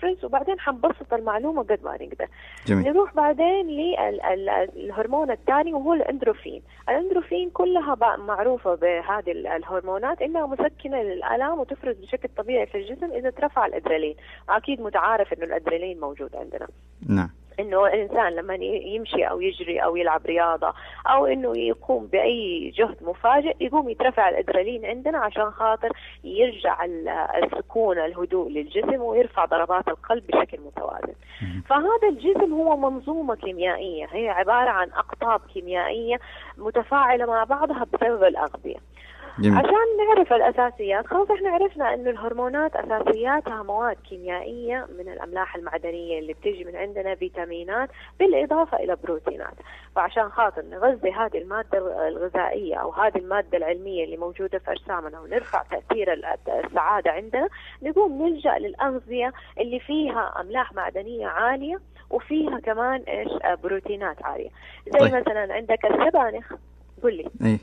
تفرز، وبعدين حنبسط المعلومة قد ما نقدر. جميل. نروح بعدين للهرمون الثاني وهو الاندروفين. الاندروفين كلها معروفة بهذه الهرمونات انها مسكنة للآلام وتفرز بشكل طبيعي في الجسم اذا ترفع الادرينالين. اكيد متعارف انه الادرينالين موجود عندنا. نعم. انه الانسان لما يمشي او يجري او يلعب رياضة او انه يقوم باي جهد مفاجئ يقوم يترفع الادرينالين عندنا عشان خاطر يرجع السكون الهدوء للجسم ويرفع ضربات القلب بشكل متوازن. فهذا الجسم هو منظومة كيميائية، هي عبارة عن اقطاب كيميائية متفاعلة مع بعضها بسبب الأغذية. جميل. عشان نعرف الأساسيات، خلاص احنا عرفنا انه الهرمونات أساسياتها مواد كيميائية من الأملاح المعدنية اللي بتيجي من عندنا، فيتامينات بالإضافة إلى بروتينات. فعشان خاطر نغذي هذه المادة الغذائية أو هذه المادة العلمية اللي موجودة في أجسامنا ونرفع تأثير السعادة عندنا، نقوم نلجأ للأغذية اللي فيها أملاح معدنية عالية وفيها كمان إيش بروتينات عالية. زي مثلا عندك السبانخ. قل لي. ايه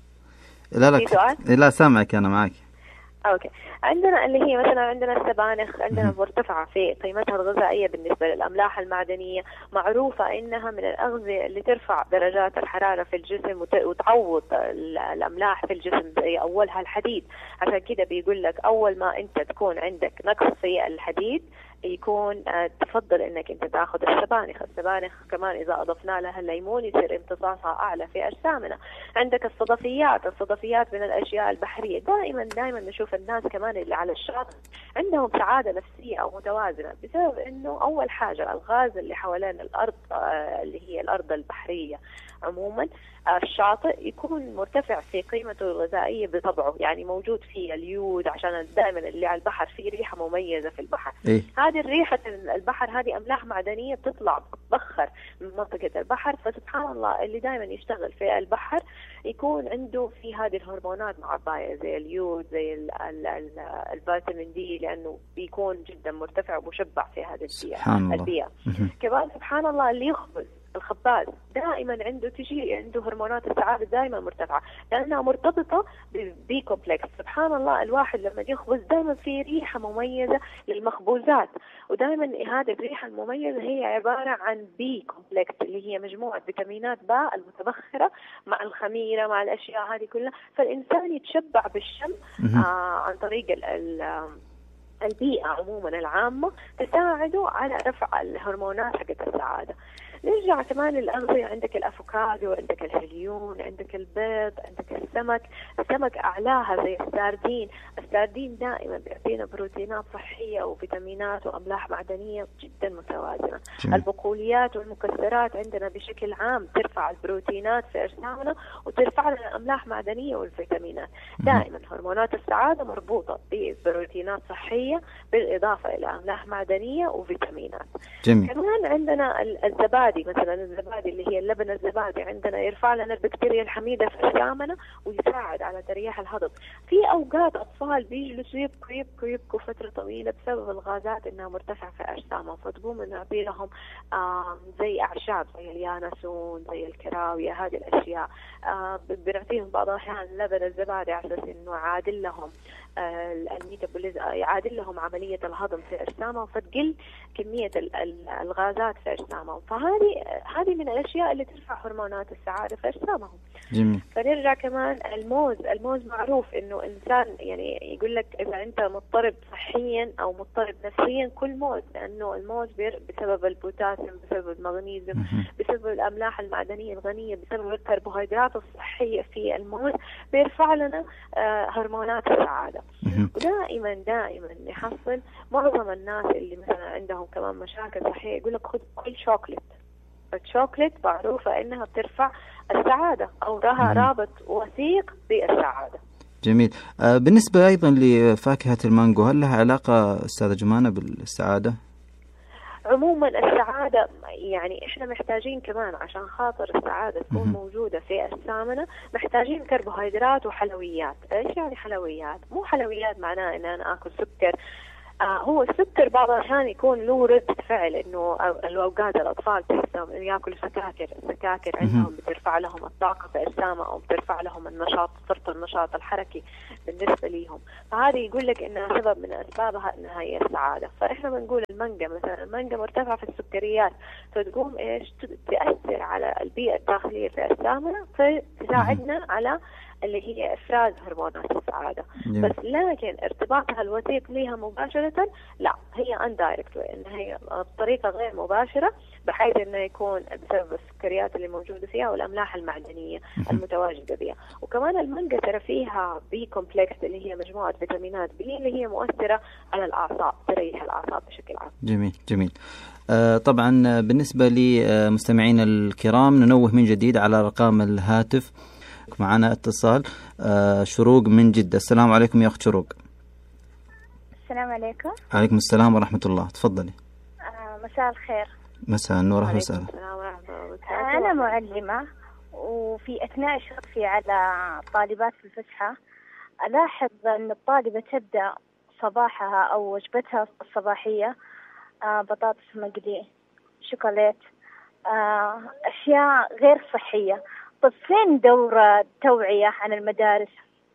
لا سامعك أنا معك. اوكي. عندنا اللي هي مثلا عندنا السبانخ عندنا مرتفعة في قيمتها الغذائية بالنسبة للأملاح المعدنية، معروفة انها من الأغذية اللي ترفع درجات الحرارة في الجسم وتعوض الأملاح في الجسم، زي اولها الحديد. عشان كده بيقول لك اول ما انت تكون عندك نقص في الحديد يكون تفضل انك انت تاخذ السبانخ. السبانخ كمان اذا اضفنا لها الليمون يصير امتصاصها اعلى في اجسامنا. عندك الصدفيات من الاشياء البحريه. دائما نشوف الناس كمان اللي على الشاطئ عندهم سعاده نفسيه او متوازنه بسبب انه اول حاجه الغاز اللي حوالين الارض اللي هي الارض البحريه عموما، الشاطئ يكون مرتفع في قيمته الغذائيه بطبعه، يعني موجود فيه اليود، عشان دائما اللي على البحر فيه ريحه مميزه في البحر. هذه الريحه البحر هذه املاح معدنيه بتطلع بتبخر من منطقه البحر. فسبحان الله اللي دائما يشتغل في البحر يكون عنده في هذه الهرمونات معبايه زي اليود زي الفيتامين دي، لانه بيكون جدا مرتفع ومشبع في هذه البيئه. كمان سبحان الله اللي يخبز الخباز دائما عنده هرمونات السعادة دائما مرتفعة لأنها مرتبطة بالبي كومبلكس. سبحان الله الواحد لما يخبز دائما في ريحة مميزة للمخبوزات، ودائما هذه الريحة المميزة هي عبارة عن بي كومبلكس اللي هي مجموعة فيتامينات باء المتبخرة مع الخميرة مع الأشياء هذه كلها. فالإنسان يتشبع بالشم عن طريق البيئة عموما العامة تساعده على رفع الهرمونات حقت السعادة. نرجع كمان للأغذية، عندك الأفوكادو، عندك الهليون، عندك البيض، عندك السمك أعلاها زي الساردين دائما بيعطينا بروتينات صحية وفيتامينات وأملاح معدنية جدا متوازنة. البقوليات والمكسرات عندنا بشكل عام ترفع البروتينات في أجسامنا وترفع لنا الأملاح معدنية والفيتامينات. دائما هرمونات السعادة مربوطة ببروتينات صحية بالإضافة إلى أملاح معدنية وفيتامينات. كمان عندنا الزبادي، مثلا الزبادي اللي هي اللبن الزبادي عندنا يرفع لنا البكتيريا الحميدة في أجسامنا ويساعد على تريح الهضم. في أوقات أطفال بيجلسوا يبكوا فترة طويلة بسبب الغازات إنها مرتفعة في أجسامهم، فتقوم نعطي لهم زي أعشاب زي اليانسون زي الكراوية، هذه الأشياء بنعطيهم بعض الأحيان لبن الزبادي على أساس إنه يعادل لهم الميتابوليزم، يعادل لهم عملية الهضم في أجسامهم، فتقل كمية الغازات في أجسامهم. فهذه من الأشياء اللي ترفع هرمونات السعادة في أجسامهم. جميل. فنرجع كمان الموز معروف إنه إنسان يعني يقول لك إذا أنت مضطرب صحيا أو مضطرب نفسيا كل موز، لأنه الموز بسبب البوتاسيوم، بسبب المغنيسيوم، بسبب الأملاح المعدنية الغنية، بسبب الكربوهيدرات الصحية في الموز بيرفع لنا هرمونات السعادة. ودائما يحصل معظم الناس اللي مثلا عندهم كمان مشاكل صحية يقول لك خذ كل شوكليت. الشوكليت معروفة إنها بترفع السعادة أو لها رابط وثيق بالسعادة. جميل. بالنسبة أيضا لفاكهة المانجو، هل لها علاقة أستاذة جمانة بالسعادة؟ عموما السعادة يعني إحنا محتاجين كمان عشان خاطر السعادة تكون موجودة في أجسامنا محتاجين كربوهيدرات وحلويات. إيش يعني حلويات؟ مو حلويات معناه إن أنا أكل سكر، هو السكر بعض الأحيان يكون له ردة فعل، إنه الأوقات الأطفال تحسهم يأكلوا السكاكر عندهم بترفع لهم الطاقة في أجسامهم أو بترفع لهم النشاط، صرت النشاط الحركي بالنسبة ليهم، فهذه يقول لك إنها سبب من أسبابها إنها هي السعادة. فإحنا بنقول المانجا مثلا، المانجا مرتفعة في السكريات، فتقوم إيش تأثر على البيئة الداخلية في أجسامنا، فتساعدنا على اللي هي إفراز هرمونات السعادة. بس لكن ارتباطها الوثيق لها مباشرة لا، هي اندايركت، إن هي بطريقة غير مباشرة، بحيث إنه يكون بسبب السكريات اللي موجودة فيها والأملاح المعدنية المتواجدة بها. وكمان المانجا ترى فيها بي كومبلكس اللي هي مجموعة فيتامينات بي اللي هي مؤثرة على الأعصاب، تريح الأعصاب بشكل عام. جميل. طبعا بالنسبة لمستمعينا الكرام ننوه من جديد على رقم الهاتف. معنا اتصال شروق من جدة. السلام عليكم يا أخت شروق. السلام عليكم. عليكم السلام ورحمة الله، تفضلي. مساء الخير. مساء النور، أهلا وسهلا. أنا معلمة، وفي أثناء إشرافي على طالبات في الفسحة ألاحظ أن الطالبة تبدأ صباحها أو وجبتها الصباحية بطاطس مقلي، شوكولات، أشياء غير صحية. طب فين دورة توعية عن المدارس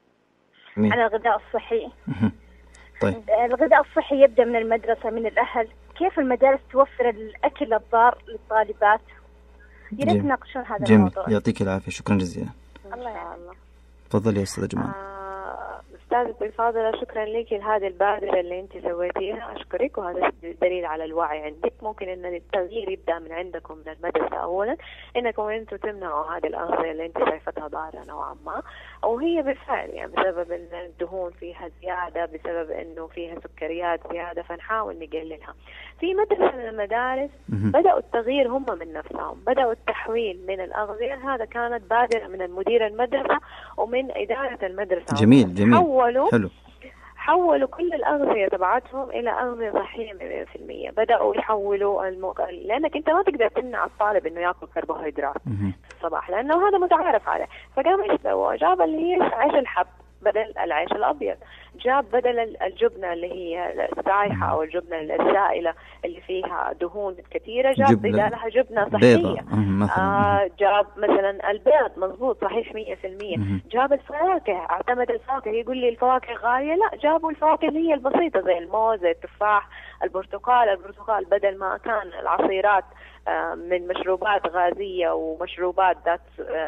عن الغذاء الصحي؟ طيب. الغذاء الصحي يبدأ من المدرسة، من الأهل. كيف المدارس توفر الأكل الضار للطالبات؟ يريد تناقشون هذا الموضوع. يعطيك العافية، شكرا جزيلا. الله يعافيك. تفضلي يا أستاذة جمال. أستاذتي الفاضلة، شكرا لك لهذه البادرة اللي أنت سويتيها، أشكرك، وهذا دليل على الوعي عندك. ممكن أن التغيير يبدأ من عندكم من المدرسة أولا، إنكم أنتم تمنعوا هذه الأغذية اللي أنت شايفتها ضارة نوعا ما، وهي بالفعل يعني بسبب أن الدهون فيها زيادة، بسبب أنه فيها سكريات زيادة، فنحاول نقللها. في مدرسة من المدارس بدأوا التغيير هم من نفسهم، بدأوا التحويل من الأغذية. هذا كانت بادرة من المدير المدرسة ومن إدارة المدرسة. جميل. حولوا كل الأغذية تبعتهم إلى أغذية صحية 100%. بدأوا يحولوا لأنك أنت ما تقدر تمنع الطالب إنه يأكل كربوهيدرات في الصباح، لأنه هذا متعارف عليه. فقام إيش سوى؟ جاب اللي هي عيش الحب بدل العيش الأبيض، جاب بدل الجبنة اللي هي السايحة أو الجبنة السائلة اللي فيها دهون كثيرة، جاب بدالها جبنة صحية. جاب مثلا البيض، مضبوط صحيح 100%. جاب الفواكه، اعتمد الفواكه. يقول لي الفواكه غالية، لا، جابوا الفواكه اللي هي البسيطة زي الموز، التفاح، البرتقال بدل ما كان العصيرات من مشروبات غازية ومشروبات ذات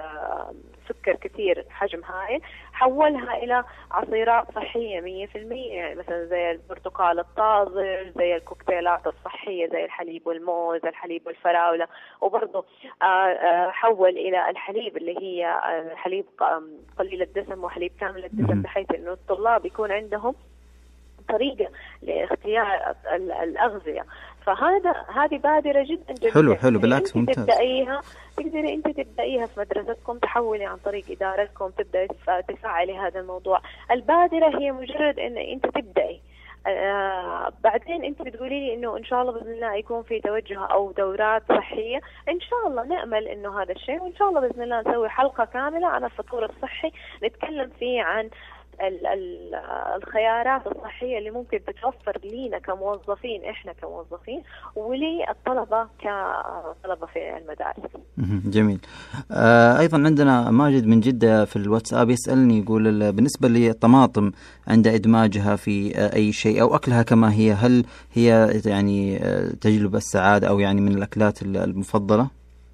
سكر كثير حجم هائل، حولها إلى عصيرات صحية 100%. يعني مثلا زي البرتقال الطازج، زي الكوكتيلات الصحية زي الحليب والموز، الحليب والفراولة. وبرضه حول إلى الحليب اللي هي حليب قليل الدسم وحليب كامل الدسم، بحيث إنه الطلاب يكون عندهم طريقة لاختيار الأغذية. هذه بادرة جدا جدا حلو بالعكس ممتاز. تقدري انت تبدأيها في مدرستكم، تحولي عن طريق إدارتكم، تبدأي تفعلي هذا الموضوع. البادرة هي مجرد ان انت تبدأي، بعدين انت بتقولي لي انه ان شاء الله باذن الله يكون في توجه او دورات صحيه، ان شاء الله نامل انه هذا الشيء، وان شاء الله باذن الله نسوي حلقه كامله عن الفطور الصحي نتكلم فيه عن الخيارات الصحية اللي ممكن تتوفر لينا كموظفين، إحنا كموظفين، وللطلبة كطلبة في المدارس. جميل. أيضا عندنا ماجد من جدة في الواتساب يسألني، يقول بالنسبة للطماطم عند إدماجها في أي شيء أو أكلها كما هي، هل هي يعني تجلب السعادة أو يعني من الأكلات المفضلة؟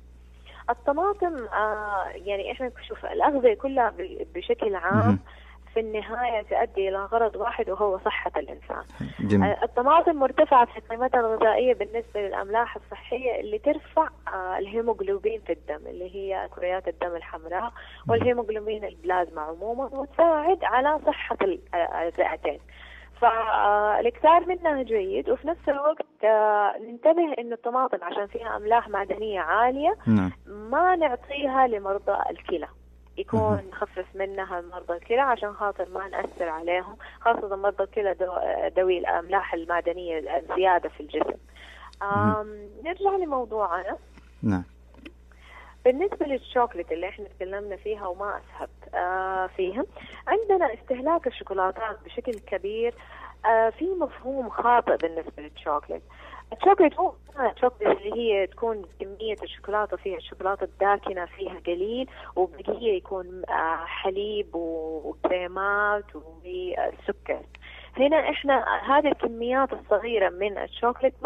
الطماطم يعني إحنا نشوف الأغذية كلها بشكل عام في النهاية تؤدي إلى غرض واحد وهو صحة الإنسان. جميل. الطماطم مرتفعة في قيمتها الغذائية بالنسبة للأملاح الصحية اللي ترفع الهيموغلوبين في الدم، اللي هي كريات الدم الحمراء والهيموغلوبين البلازما عموما، وتساعد على صحة الرئتين. فالاكثار منها جيد، وفي نفس الوقت ننتبه إنه الطماطم عشان فيها أملاح معدنية عالية ما نعطيها لمرضى الكلى، يكون نخفف منها مرضى الكلى عشان خاطر ما نأثر عليهم، خاصة مرضى الكلى ذوي الأملاح المعدنية الزيادة في الجسم. نرجع لموضوعنا. نعم. بالنسبة للشوكولاتة اللي احنا تكلمنا فيها وما أسهبت فيها، عندنا استهلاك الشوكولاتات بشكل كبير في مفهوم خاطئ بالنسبة للشوكولات. الشوكولات هو الشوكولات اللي هي تكون كمية الشوكولاتة فيها الشوكولاتة الداكنة فيها قليل، وبقية يكون حليب وكريمات وسكر. هنا احنا هذه الكميات الصغيرة من الشوكولات